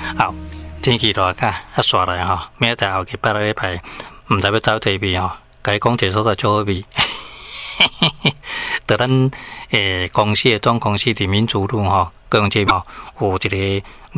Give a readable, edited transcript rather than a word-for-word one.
好，天气热甲煞来吼，明仔载后日拜礼拜，毋知要走地味吼，甲伊讲一个所在足好味。在咱公司的总公司伫民族路吼，各种节目有一个。